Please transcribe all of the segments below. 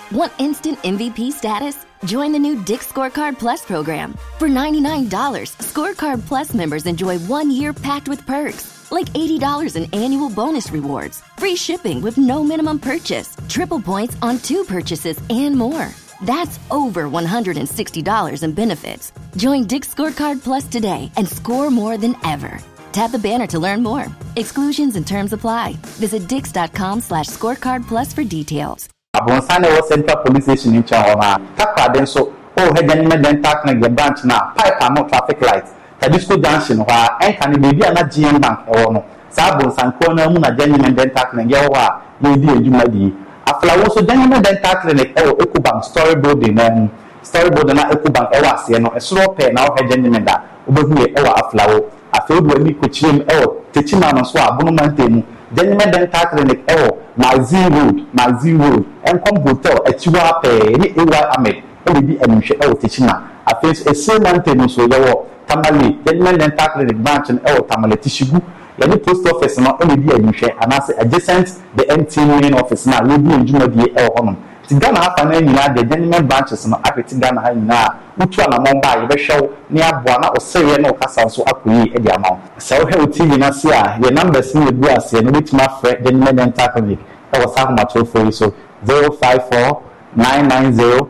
Want instant MVP status? Join the new Dick's Scorecard Plus program. For $99, Scorecard Plus members enjoy 1 year packed with perks, like $80 in annual bonus rewards, free shipping with no minimum purchase, triple points on 2 purchases, and more. That's over $160 in benefits. Join Dick's Scorecard Plus today and score more than ever. Tap the banner to learn more. Exclusions and terms apply. Visit dix.com/scorecard plus for details. Abonsane was Central Police Station in Chahoma. Takra so Hegan then tackling the branch now. Pipe and no traffic lights. Tadisco Junction, where and baby and not GM Bank or no. Sabons and corner Muna Gentleman then tackling Yawa, Lady and Jumadi. After also Gentleman then tackling Ecobank storyboard and Ecobank Ewasiano, a slow pay now Hegan that. Ubehu Ewa Aflawo. I feel when we could chim teaching on Swa, Bonumantin. Gentlemen then tackling my Z road, and come hotel at Chiwa Pay, any Ahmed, only and teaching. I face a same mountain so your Tamale, gentlemen then tackling the branch and Tamale Tishibu, any post office not only be and I say adjacent the MT main office now, will be in Jumadi Honum. Tigana happened in the gentlemen branches and Tigana now, which one among by the show near Buana or say no Castle so up with the amount. So, hello, TV Nasia, the numbers in the brass and which my friend gentlemen and tackling. I was having my toll for you, so 054 990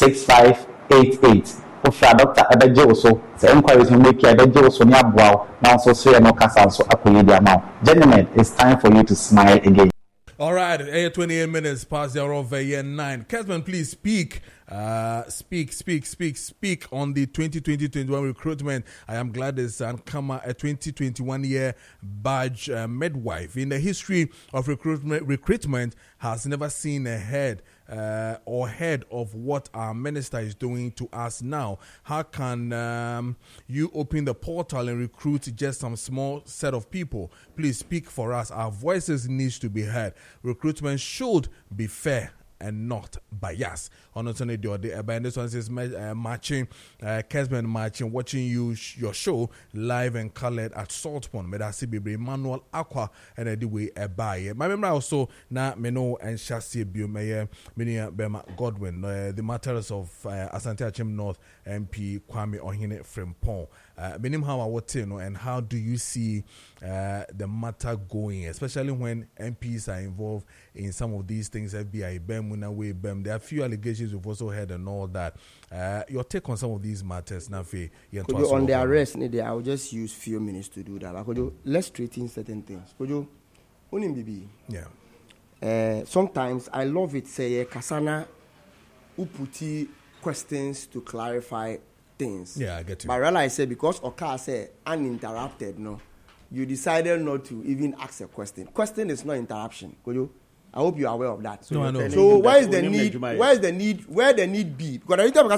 6588. Dr. Adejo, so the inquiries will make Adejo so near Bow, now so say no Castle so up with the amount. Gentlemen, it's time for you to smile again. All right, 28 minutes past the hour of 9. Kesman, please speak on the 2020-21 recruitment. I am glad there's a 2021 year badge midwife. In the history of recruitment has never seen a head or head of what our minister is doing to us now. How can you open the portal and recruit just some small set of people? Please speak for us. Our voices need to be heard. Recruitment should be fair and not bias. On this one says matching, Kesman matching, watching your show live and colored at Saltpond. Medasi Bibi Emmanuel Aqua and the way a buy. My memory also na Meno and Shasi Biomaya Minia Bema Godwin, the matters of Asante Achim North MP Kwame Ohine Frimpong. Benim how I would and how do you see the matter going, especially when MPs are involved in some of these things, FBI, BEM, BEM. There are a few allegations we've also heard and all that. Your take on some of these matters, Nafi? On the arrest, I'll just use few minutes to do that. Let's straighten certain things. Yeah. Sometimes I love it, say, Kasana, uputi questions to clarify things. Yeah, I get you. But realize, say, because Oka said uninterrupted, no, you decided not to even ask a question. Question is not interruption. I hope you are aware of that. No, I know. So where is the need? Where is the need? Where the need be? Because every time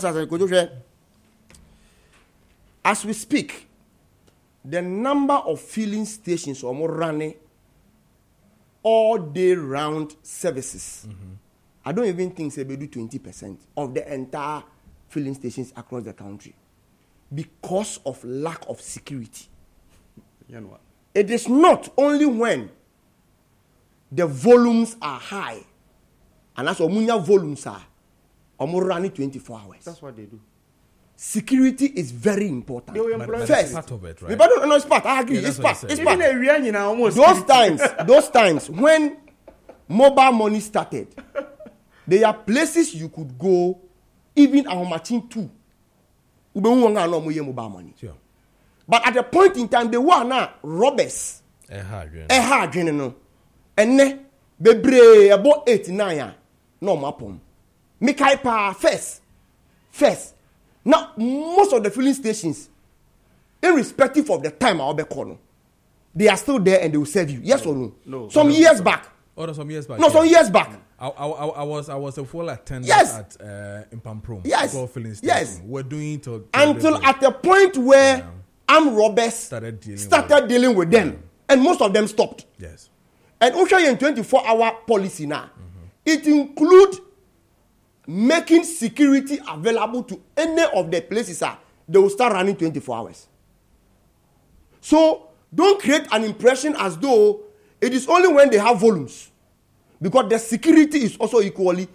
as we speak, the number of filling stations are more running all day round services. Mm-hmm. I don't even think they do 20% of the entire filling stations across the country because of lack of security. It is not only when the volumes are high, and that's what volumes are. Almost running 24 hours. That's what they do. Security is very important. But first, part of it, right? No, it's part. I agree. Yeah, it's part. It's part. Those times when mobile money started, there are places you could go, even our machine too. Mobile money. Sure. But at a point in time, they were now robbers. And ne bebre about 8-9 no mapom. Mikai pa first. Now most of the filling stations, irrespective of the time I'll be calling, they are still there and they will serve you. Yes or no? No. Some years back. Some years back. No, some years back. I was a full attendant at Impamprom. Yes. Filling station. Yes. We're doing it until at the point where armed robbers started dealing with them, and most of them stopped. Yes. And also in 24-hour policy now, it includes making security available to any of the places they will start running 24 hours. So don't create an impression as though it is only when they have volumes, because the security is also equally